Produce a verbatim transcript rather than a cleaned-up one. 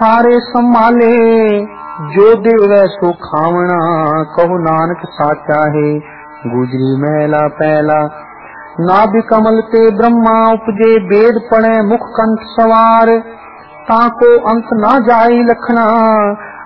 हारे संभाले, जो देवे सो खावना, कहो नानक साचा है। गुजरी महला पहला, नाभि कमल ते ब्रह्मा उपजे, वेद पढ़े मुख कंठ सवार, ताको अंत ना जाई लखना,